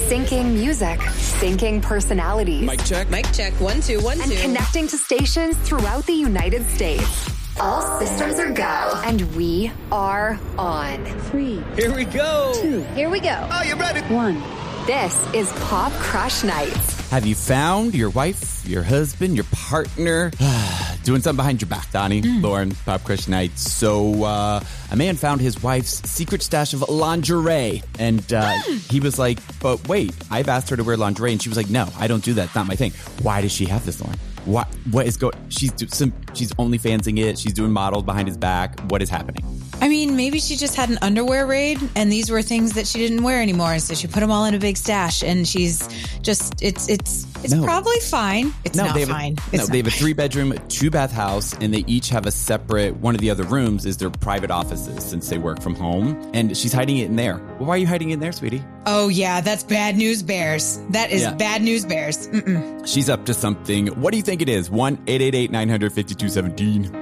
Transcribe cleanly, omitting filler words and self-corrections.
Syncing music, syncing personalities. Mic check. Mic check. 1, 2, 1, 2. And connecting to stations throughout the United States. All systems are go. And we are on. 3. Here we go. 2. Here we go. Are you ready? 1. This is Pop Crush Nights. Have you found your wife, your husband, your partner doing something behind your back? Donnie, Lauren, Pop Crush Nights. So a man found his wife's secret stash of lingerie. And he was like, but wait, I've asked her to wear lingerie. And she was like, no, I don't do that. It's not my thing. Why does she have this, Lauren? What is going? She's OnlyFansing it. She's doing models behind his back. What is happening? I mean, maybe she just had an underwear raid and these were things that she didn't wear anymore. And so she put them all in a big stash and she's just, it's probably fine. It's not fine. They have a 3-bedroom, 2-bath house and they each have a separate, one of the other rooms is their private offices since they work from home. And she's hiding it in there. Well, why are you hiding it in there, sweetie? Oh, yeah, that's bad news bears. That is bad news bears. She's up to something. What do you think it is? 1-888-900-5217.